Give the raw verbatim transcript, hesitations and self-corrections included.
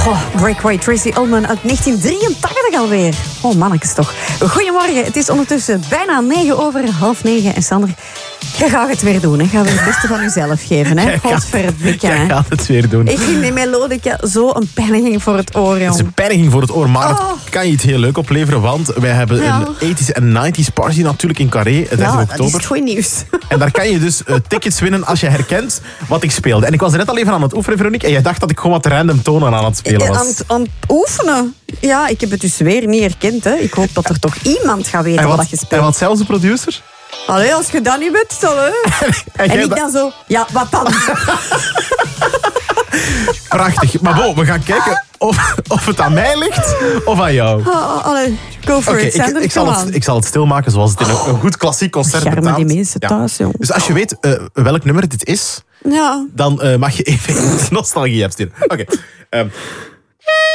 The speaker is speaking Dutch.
Goh, Breakaway, Tracy Ullman uit negentien drieëntachtig alweer. Oh, mannetjes toch. Goedemorgen, het is ondertussen bijna negen over half negen. En Sander, jij gaat het weer doen. Hè? Ga weer het beste van jezelf geven. Hè? Godverdikke. Jij gaat het weer doen. Ik vind die melodica zo een pijniging voor het oor, jong. Het is een pijniging voor het oor, maar Oh. het kan je iets heel leuk opleveren. Want wij hebben Ja. een tachtiger en negentiger party natuurlijk in Carré, dertien Ja, dat is oktober. het goed nieuws. En daar kan je dus uh, tickets winnen als je herkent wat ik speelde. En ik was er net al even aan het oefenen, Veronique. En jij dacht dat ik gewoon wat random tonen aan het spelen was. Aan, het- aan het oefenen. Ja, ik heb het dus weer niet herkend. Hè. Ik hoop dat er toch iemand gaat weten En wat, wat, je en speelt. wat zelfs de producer? Allee, als je dat niet weet, dan hè. En En jij ik da- dan zo, ja, wat dan? Prachtig. Maar bon, we gaan kijken of, of het aan mij ligt of aan jou. Oh, allee, go for Oké, it, ik, Sander. ik, zal come het, on. ik zal het stilmaken zoals het in een, een goed klassiek concert Beschermen betaamt. die mensen thuis, jong. Dus als je weet uh, welk nummer dit is, Ja. dan uh, mag je even in de nostalgie app sturen. Oké. ehm,